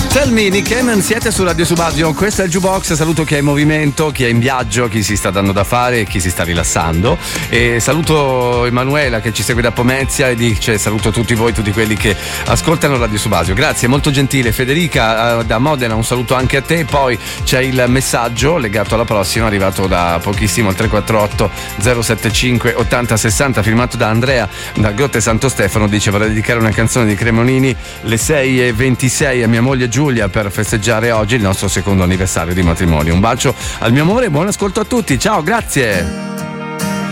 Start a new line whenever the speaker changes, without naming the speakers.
Tell me, Nick Cannon, siete su Radio Subasio, questo è il Jukebox. Saluto chi è in movimento, chi è in viaggio, chi si sta dando da fare e chi si sta rilassando, e saluto Emanuela che ci segue da Pomezia e dice saluto tutti voi, tutti quelli che ascoltano Radio Subasio. Grazie, molto gentile. Federica da Modena, un saluto anche a te. Poi c'è il messaggio legato alla prossima, arrivato da pochissimo al 348 075 80 60, firmato da Andrea da Grotte Santo Stefano. Dice: vorrei dedicare una canzone di Cremonini, le 6:26, a mia moglie Giulia per festeggiare oggi il nostro secondo anniversario di matrimonio. Un bacio al mio amore e buon ascolto a tutti. Ciao, grazie.